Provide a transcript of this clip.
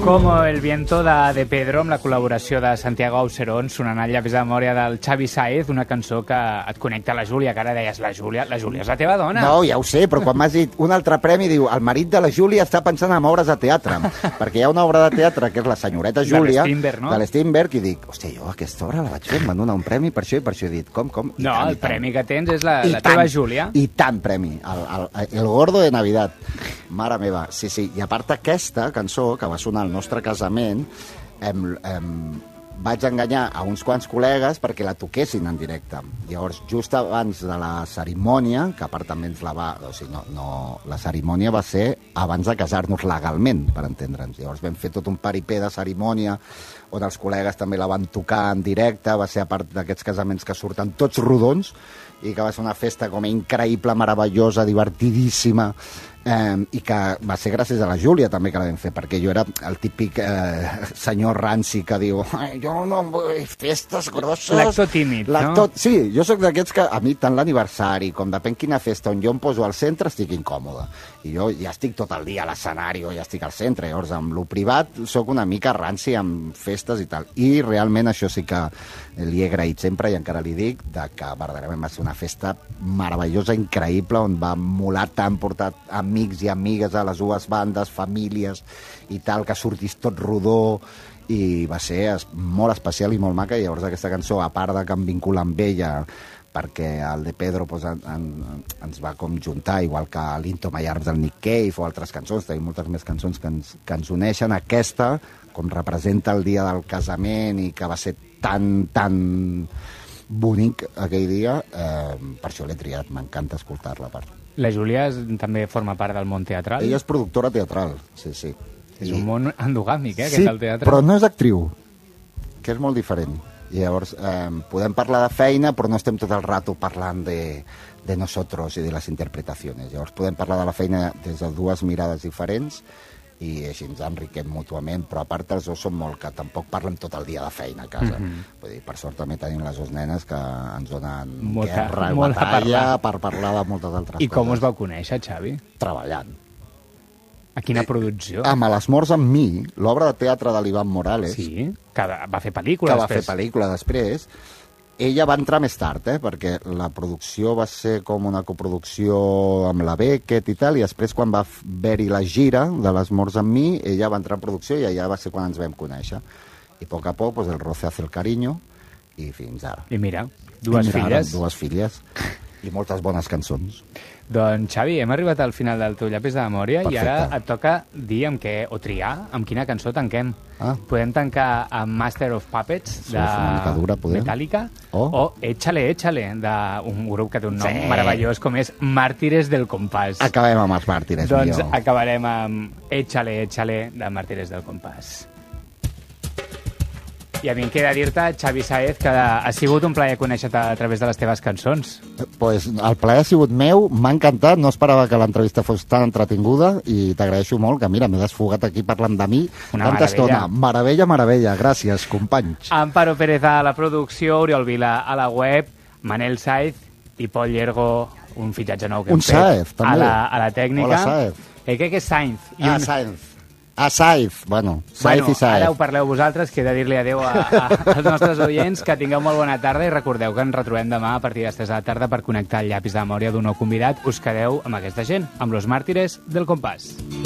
Como el viento de Pedro, amb la col·laboració de Santiago Auserón, sonant al llavis de memòria del Xavi Sáez, una cançó que et connecta a la Júlia, que ara deies, la Júlia és la teva dona. No, ja ho sé, però quan m'has dit un altre premi, diu, el marit de la Júlia està pensant en obres de teatre, perquè hi ha una obra de teatre que és La senyoreta Júlia, de l'Strindberg, no? De l'Strindberg, i dic, hòstia, jo aquesta obra la vaig fer, em van donar un premi per això, i per això he dit, com? I no, tant, el premi que tens és la teva Júlia. I tant premi, el gordo de Navidad. Mare meva, sí, i a part aquesta cançó, que va sonar al nostre casament, vaig enganyar a uns quants col·legues perquè la toquessin en directe. Llavors, just abans de la cerimònia, que a part també ens la va... O sigui, la cerimònia va ser abans de casar-nos legalment, per entendre'ns. Llavors vam fer tot un paripé de cerimònia on els col·legues també la van tocar en directe, va ser a part d'aquests casaments que surten tots rodons i que va ser una festa com increïble, meravellosa, divertidíssima, i que va ser gràcies a la Júlia també que la vam fer, perquè jo era el típic senyor ranci que diu jo no vull festes grosses. L'actor tímid, no? Sí, jo sóc d'aquests que a mi tant l'aniversari com depèn quina festa on jo em poso al centre estic incòmode, i jo ja estic tot el dia a l'escenari o ja estic al centre, llavors amb lo privat sóc una mica ranci amb festes i tal, i realment això sí que li he agraït sempre i encara li dic que verdaderament va ser una festa meravellosa, increïble, on va molar tant portar amics i amigues a les dues bandes, famílies i tal, que sortís tot rodó, i va ser molt especial i molt maca. I llavors aquesta cançó, a part de que em vincula amb ella, perquè el de Pedro pues, ens va com juntar, igual que l'Into My Arms del Nick Cave o altres cançons, tenim moltes més cançons que ens uneixen. Aquesta, com representa el dia del casament i que va ser tan bonic aquell dia, per això l'he triat, m'encanta escoltar-la. La Júlia també forma part del món teatral? Ella és productora teatral, sí. És un món endogàmic, sí, aquest del teatre. Però no és actriu, que és molt diferent. I llavors podem parlar de feina, però no estem tot el rato parlant de nosotros i de les interpretacions. Llavors podem parlar de la feina des de dues mirades diferents i així ens enriquem mútuament, però a part els dos són molt que tampoc parlem tot el dia de feina a casa. Vull dir, per sort també tenim les dues nenes que ens donen guerra i batalla per parlar de moltes altres coses. I com us vau conèixer, Xavi? Treballant. A quina producció? Amb Les morts amb mi, l'obra de teatre de l'Ivan Morales. Sí, que va fer pel·lícula després. Que va fer pel·lícula després. Ella va entrar més tard, perquè la producció va ser com una coproducció amb la Beckett i tal, i després quan va haver-hi la gira de Les morts amb mi, ella va entrar en producció i allà va ser quan ens vam conèixer. I a poc a poc, pues, el roce hace el cariño, i fins ara. I mira, dues filles. Dues filles. I moltes bones cançons. Doncs, Xavi, hem arribat al final del teu llapis de memòria. Perfecte. I ara et toca dir o triar amb quina cançó tanquem. Podem tancar amb Master of Puppets de Metallica o Échale, d'un grup que té un nom meravellós com és Mártires del Compàs. Acabem amb els Mártires. Doncs acabarem amb Échale de Mártires del Compàs. I a mi em queda dir-te, Xavi Sáez, que ha sigut un plaer conèixer-te a través de les teves cançons. Pues el plaer ha sigut meu, m'ha encantat, no esperava que l'entrevista fos tan entretinguda i t'agraeixo molt, que mira, m'he desfogat aquí parlant de mi tanta estona. Meravella, gràcies, companys. Amparo Pérez a la producció, Oriol Vila a la web, Manel Sáez i Pol Llergo, un fitxatge nou que hem fet Sáez, també. A la tècnica. Hola, Sáez. Crec que és Sainz. Sainz. Sainz, Sainz i Sainz. Ara ho parleu vosaltres, que he de dir-li adeu als nostres oients, que tingueu molt bona tarda i recordeu que ens retrobem demà a partir de les 3 de la tarda per connectar el llapis de memòria d'un nou convidat. Us quedeu amb aquesta gent, amb los Mártires del Compàs.